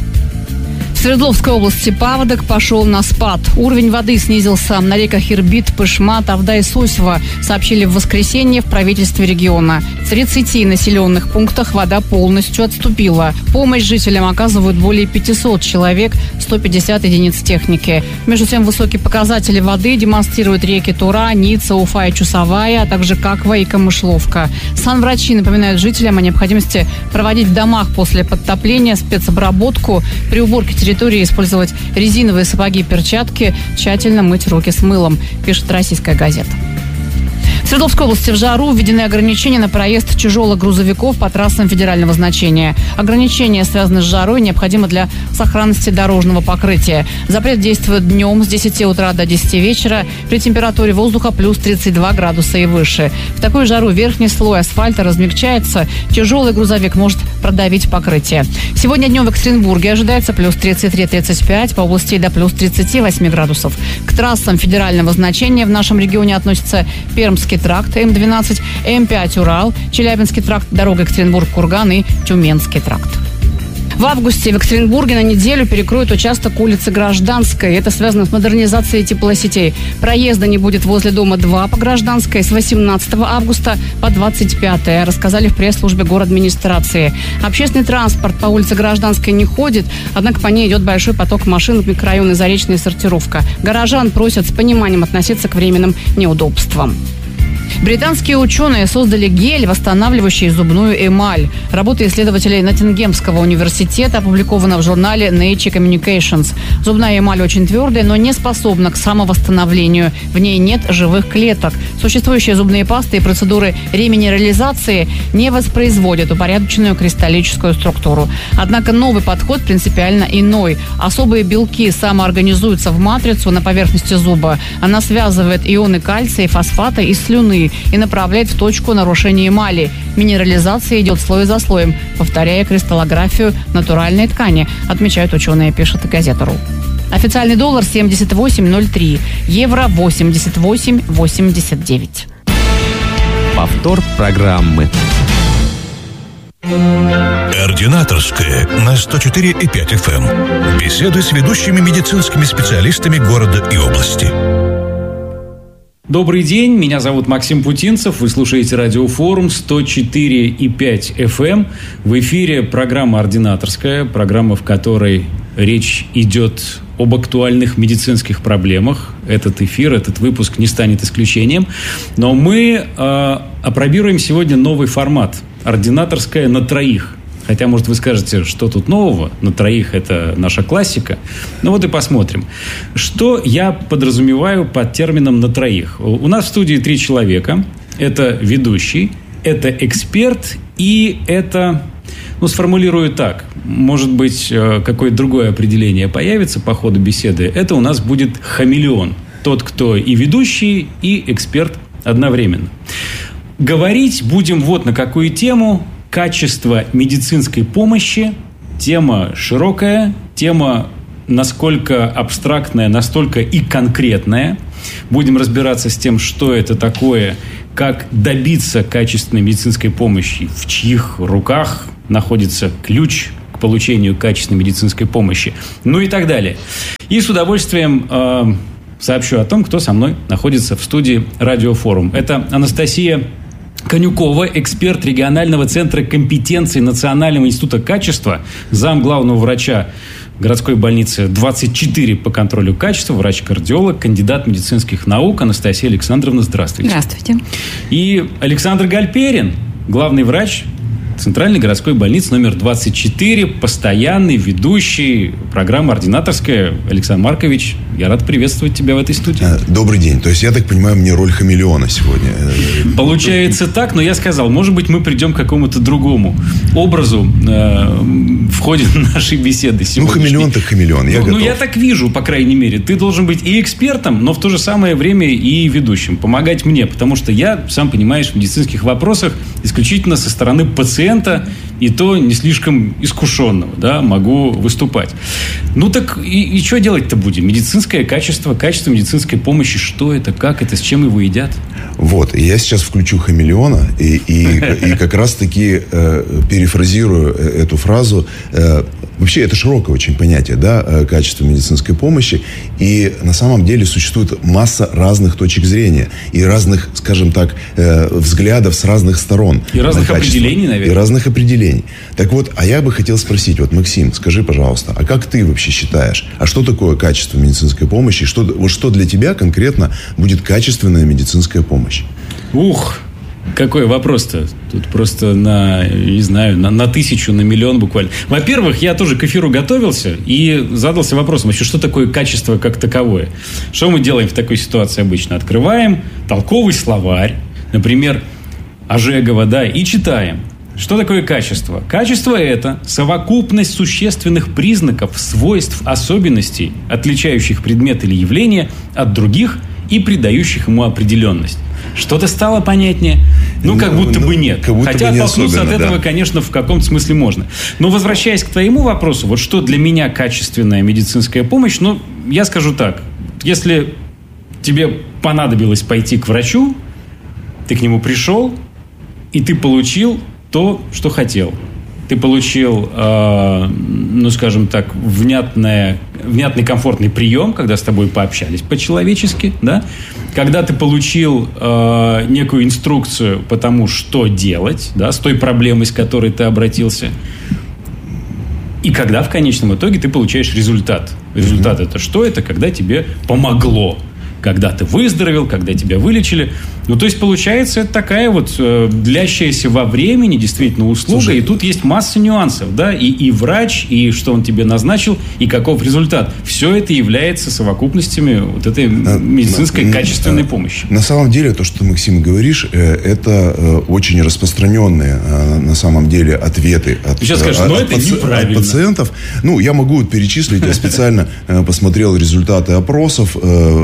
В Свердловской области паводок пошел на спад. Уровень воды снизился на реках Ирбит, Пышма, Тавда и Сосьва, сообщили в воскресенье в правительстве региона. В 30 населенных пунктах вода полностью отступила. Помощь жителям оказывают более 500 человек, 150 единиц техники. Между тем, высокие показатели воды демонстрируют реки Тура, Ница, Уфа и Чусовая, а также Каква и Камышловка. Санврачи напоминают жителям о необходимости проводить в домах после подтопления спецобработку, при уборке территории использовать резиновые сапоги и перчатки, тщательно мыть руки с мылом, пишет «Российская газета». В Свердловской области в жару введены ограничения на проезд тяжелых грузовиков по трассам федерального значения. Ограничения связаны с жарой, необходимы для сохранности дорожного покрытия. Запрет действует днем с 10 утра до 10 вечера при температуре воздуха плюс 32 градуса и выше. В такую жару верхний слой асфальта размягчается, тяжелый грузовик может продавить покрытие. Сегодня днем в Екатеринбурге ожидается плюс 33-35, по области до плюс 38 градусов. К трассам федерального значения в нашем регионе относятся Пермский тракт М12, М5 Урал, Челябинский тракт, дорога Екатеринбург-Курган и Тюменский тракт. В августе в Екатеринбурге на неделю перекроют участок улицы Гражданской. Это связано с модернизацией теплосетей. Проезда не будет возле дома 2 по Гражданской с 18 августа по 25, рассказали в пресс-службе городадминистрации. Общественный транспорт по улице Гражданской не ходит, однако по ней идет большой поток машин в микрорайоне Заречная и Сортировка. Горожан просят с пониманием относиться к временным неудобствам. Британские ученые создали гель, восстанавливающий зубную эмаль. Работа исследователей Ноттингемского университета опубликована в журнале Nature Communications. Зубная эмаль очень твердая, но не способна к самовосстановлению. В ней нет живых клеток. Существующие зубные пасты и процедуры реминерализации не воспроизводят упорядоченную кристаллическую структуру. Однако новый подход принципиально иной. Особые белки самоорганизуются в матрицу на поверхности зуба. Она связывает ионы кальция и фосфата из слюны и направляет в точку нарушения эмали. Минерализация идет слой за слоем, повторяя кристаллографию натуральной ткани, отмечают ученые, пишет газета РУ. Официальный доллар 78.03, евро 88.89. повтор программы. Ординаторская на 104,5 FM. Беседы с ведущими медицинскими специалистами города и области. Добрый день, меня зовут Максим Путинцев. Вы слушаете радиофорум 104,5 FM. В эфире программа «Ординаторская», программа, в которой речь идет об актуальных медицинских проблемах. Этот эфир, этот выпуск не станет исключением. Но мы опробируем сегодня новый формат «Ординаторская на троих». Хотя, может, вы скажете, что тут нового? На троих это наша классика. Ну вот и посмотрим. Что я подразумеваю под термином «на троих»? У нас в студии 3 человека. Это ведущий, это эксперт и это... Ну, сформулирую так. Может быть, какое-то другое определение появится по ходу беседы. Это у нас будет хамелеон. Тот, кто и ведущий, и эксперт одновременно. Говорить будем вот на какую тему. Качество медицинской помощи. Тема широкая. Тема насколько абстрактная, настолько и конкретная. Будем разбираться с тем, что это такое, как добиться качественной медицинской помощи, в чьих руках находится ключ к получению качественной медицинской помощи, ну и так далее. И с удовольствием сообщу о том, кто со мной находится в студии «Радиофорум». Это Анастасия Конюкова, эксперт регионального центра компетенции Национального института качества, зам главного врача городской больницы 24 по контролю качества, врач-кардиолог, кандидат медицинских наук. Анастасия Александровна, здравствуйте. Здравствуйте. И Александр Гальперин, главный врач Центральной городской больницы номер 24, постоянный ведущий программы «Ординаторская». Александр Маркович, я рад приветствовать тебя в этой студии. Добрый день. То есть, я так понимаю, мне роль хамелеона сегодня. Получается так, но я сказал, может быть, мы придем к какому-то другому образу в ходе нашей беседы сегодня. Ну, хамелеон так хамелеон, я готов. Ну, я так вижу, по крайней мере. Ты должен быть и экспертом, но в то же самое время и ведущим. Помогать мне, потому что я, сам понимаешь, в медицинских вопросах исключительно со стороны пациента, и то не слишком искушенного, да, могу выступать. Ну так и что делать-то будем? Медицинское качество, качество медицинской помощи, что это, как это, с чем его едят? Вот, и я сейчас включу хамелеона и как раз-таки перефразирую эту фразу. Вообще, это широкое очень понятие, да, качество медицинской помощи. И на самом деле существует масса разных точек зрения и разных, скажем так, взглядов с разных сторон. И разных определений, наверное. И разных определений. Так вот, а я бы хотел спросить, вот, Максим, скажи, пожалуйста, а как ты вообще считаешь, а что такое качество медицинской помощи? Что для тебя конкретно будет качественная медицинская помощь? Ух! Какой вопрос-то? Тут просто на 1000, на миллион буквально. Во-первых, я тоже к эфиру готовился и задался вопросом, вообще, что такое качество как таковое? Что мы делаем в такой ситуации обычно? Открываем толковый словарь, например, Ожегова, да, и читаем. Что такое качество? Качество – это совокупность существенных признаков, свойств, особенностей, отличающих предмет или явление от других и придающих ему определенность. Что-то стало понятнее? Ну, как будто бы нет. Хотя оттолкнуться от этого, конечно, в каком-то смысле можно. Но возвращаясь к твоему вопросу, вот что для меня качественная медицинская помощь, ну, я скажу так. Если тебе понадобилось пойти к врачу, ты к нему пришел, и ты получил то, что хотел. Ты получил, ну, скажем так, внятный, комфортный прием, когда с тобой пообщались по-человечески, да? Когда ты получил некую инструкцию по тому, что делать, да, с той проблемой, с которой ты обратился. И когда в конечном итоге ты получаешь результат. Результат это что? Это когда тебе помогло. Когда ты выздоровел, когда тебя вылечили. Ну, то есть, получается, это такая вот длящаяся во времени действительно услуга. Слушай, и тут есть масса нюансов, да, и врач, и что он тебе назначил, и каков результат. Все это является совокупностями вот этой медицинской качественной помощи. На самом деле, то, что ты, Максим, говоришь, это очень распространенные, на самом деле, ответы от пациентов. Ну, я могу перечислить, я специально посмотрел результаты опросов,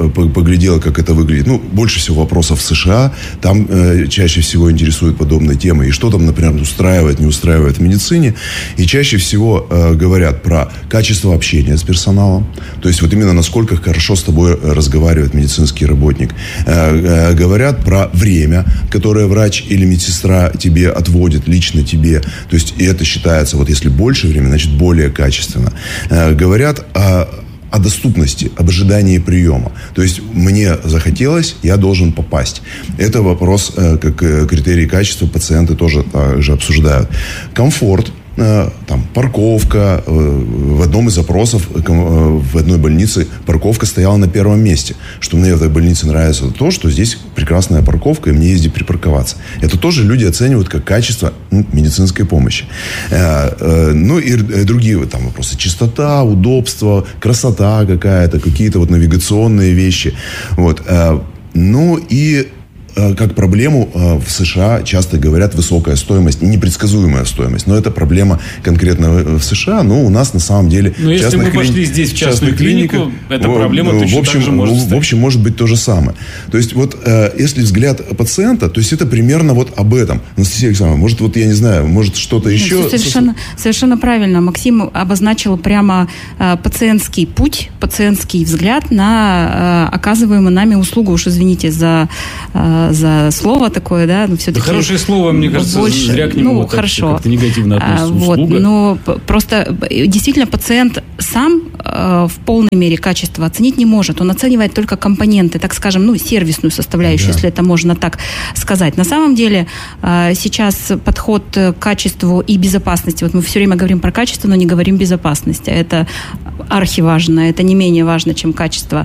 поглядела, как это выглядит. Ну, больше всего вопросов в США. Там чаще всего интересуют подобные темы. И что там, например, устраивает, не устраивает в медицине. И чаще всего говорят про качество общения с персоналом. То есть вот именно насколько хорошо с тобой разговаривает медицинский работник. Говорят про время, которое врач или медсестра тебе отводит, лично тебе. То есть и это считается, вот если больше времени, значит более качественно. Говорят о доступности, об ожидании приема. То есть мне захотелось, я должен попасть. Это вопрос, как критерий качества, пациенты тоже также обсуждают. Комфорт. Там парковка. В одном из запросов в одной больнице парковка стояла на первом месте. Что мне в этой больнице нравится то, что здесь прекрасная парковка, и мне есть где припарковаться. Это тоже люди оценивают как качество медицинской помощи. Ну и другие там вопросы. Чистота, удобство, красота какая-то, какие-то вот навигационные вещи. Вот. Ну и как проблему в США часто говорят высокая стоимость и непредсказуемая стоимость. Но это проблема конкретно в США. Но у нас на самом деле... Но если мы пошли здесь в частную клинику, эта проблема точно так же может стать. В общем, может быть то же самое. То есть вот если взгляд пациента, то есть это примерно вот об этом. Анастасия Александровна, может, вот я не знаю, может что-то еще... Совершенно правильно. Максим обозначил прямо пациентский путь, пациентский взгляд на оказываемую нами услугу. Уж извините за слово такое, да, но все-таки... Да хорошее слово, мне кажется, больше, зря к нему как-то негативно относится. Вот, но просто действительно пациент сам в полной мере качество оценить не может. Он оценивает только компоненты, так скажем, ну, сервисную составляющую, если это можно так сказать. На самом деле сейчас подход к качеству и безопасности, вот мы все время говорим про качество, но не говорим безопасность. Это архиважно, это не менее важно, чем качество.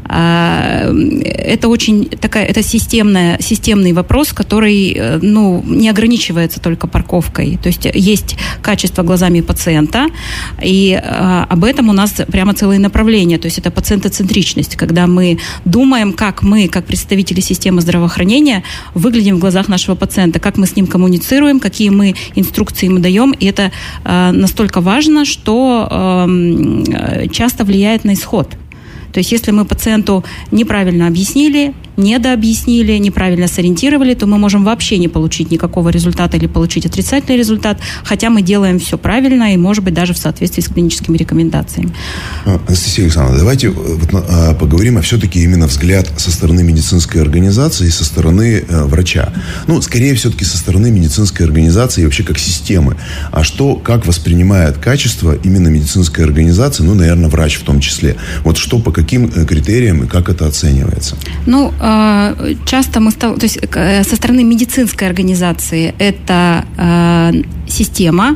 Это очень такая, это системный вопрос, который, ну, не ограничивается только парковкой. То есть есть качество глазами пациента, и об этом у нас прямо целое направление. То есть это пациентоцентричность, когда мы думаем, как мы, как представители системы здравоохранения, выглядим в глазах нашего пациента, как мы с ним коммуницируем, какие мы инструкции ему даем. И это настолько важно, что часто влияет на исход. То есть если мы пациенту неправильно объяснили, недообъяснили, неправильно сориентировали, то мы можем вообще не получить никакого результата или получить отрицательный результат, хотя мы делаем все правильно и, может быть, даже в соответствии с клиническими рекомендациями. Анастасия Александровна, давайте поговорим все-таки именно взгляд со стороны медицинской организации и со стороны врача. Ну, скорее все-таки со стороны медицинской организации и вообще как системы. А что, как воспринимает качество именно медицинской организации, ну, наверное, врач в том числе. Вот что, по каким критериям и как это оценивается? Ну, часто то есть со стороны медицинской организации это система,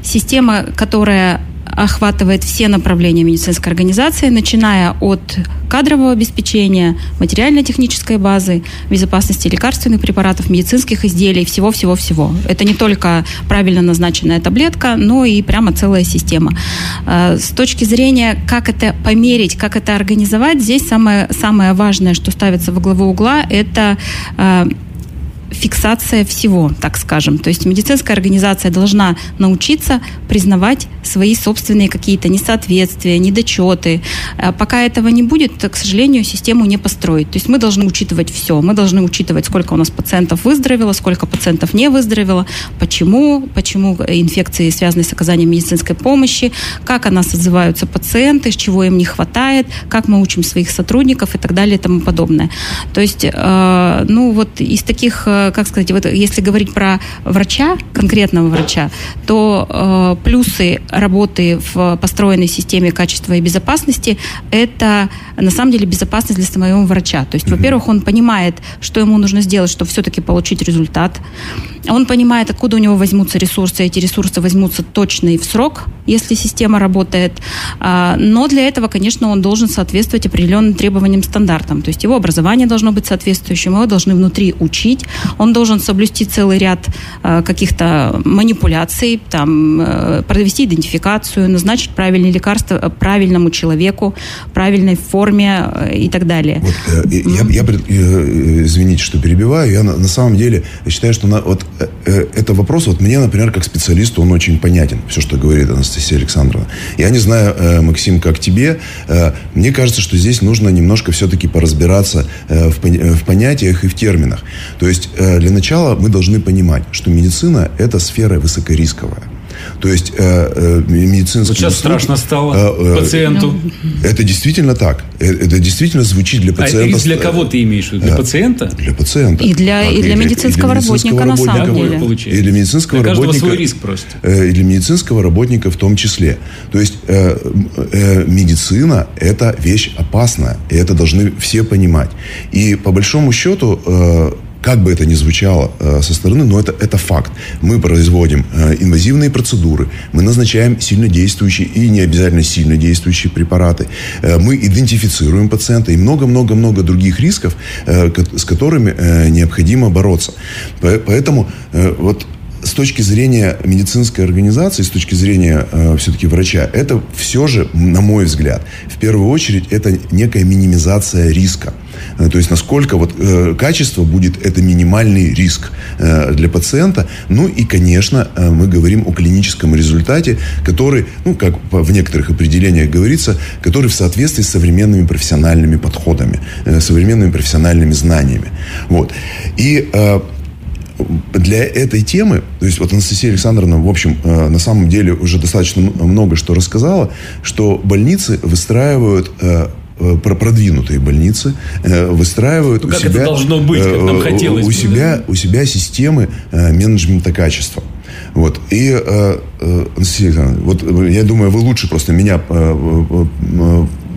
которая охватывает все направления медицинской организации, начиная от кадрового обеспечения, материально-технической базы, безопасности лекарственных препаратов, медицинских изделий, всего-всего-всего. Это не только правильно назначенная таблетка, но и прямо целая система. С точки зрения, как это померить, как это организовать, здесь самое важное, что ставится во главу угла, это фиксация всего, так скажем. То есть медицинская организация должна научиться признавать свои собственные какие-то несоответствия, недочеты. Пока этого не будет, то, к сожалению, систему не построить. То есть мы должны учитывать все. Мы должны учитывать, сколько у нас пациентов выздоровело, сколько пациентов не выздоровело, почему инфекции связаны с оказанием медицинской помощи, как о нас отзываются пациенты, чего им не хватает, как мы учим своих сотрудников и так далее и тому подобное. То есть, вот из таких, как сказать, вот если говорить про врача, конкретного врача, то плюсы работы в построенной системе качества и безопасности – это на самом деле безопасность для самого врача. То есть, во-первых, он понимает, что ему нужно сделать, чтобы все-таки получить результат. Он понимает, откуда у него возьмутся ресурсы. Эти ресурсы возьмутся точно и в срок, если система работает. Но для этого, конечно, он должен соответствовать определенным требованиям, стандартам. То есть его образование должно быть соответствующим, его должны внутри учить. Он должен соблюсти целый ряд каких-то манипуляций, провести идентификацию, назначить правильные лекарства правильному человеку, правильной форме и так далее. Вот, извините, что перебиваю. Я на самом деле считаю, что это вопрос, вот мне, например, как специалисту, он очень понятен, все, что говорит Анастасия Александровна. Я не знаю, Максим, как тебе, мне кажется, что здесь нужно немножко все-таки поразбираться в понятиях и в терминах. То есть, для начала мы должны понимать, что медицина – это сфера высокорисковая. То есть медицинские вот сейчас услуги, страшно стало пациенту. Это действительно так. Это действительно звучит для пациента. А для кого ты имеешь в виду? Для пациента? Для пациента. И для медицинского работника, на самом деле. И для медицинского для работника. Свой риск просто. И для медицинского работника в том числе. То есть медицина – это вещь опасная. И это должны все понимать. И по большому счету, как бы это ни звучало со стороны, но это факт. Мы производим инвазивные процедуры, мы назначаем сильнодействующие и не обязательно сильнодействующие препараты, мы идентифицируем пациента и много-много-много других рисков, с которыми необходимо бороться. Поэтому вот с точки зрения медицинской организации, с точки зрения все-таки врача, это все же, на мой взгляд, в первую очередь, это некая минимизация риска. То есть, насколько вот качество будет, это минимальный риск для пациента. Ну и, конечно, мы говорим о клиническом результате, который, ну, как в некоторых определениях говорится, который в соответствии с современными профессиональными подходами, современными профессиональными знаниями. Вот. И для этой темы, то есть вот Анастасия Александровна, в общем, на самом деле уже достаточно много что рассказала, что больницы выстраивают, продвинутые больницы выстраивают у себя, должно быть, как нам хотелось у себя системы менеджмента качества. Вот. И, Анастасия Александровна, вот я думаю, вы лучше просто меня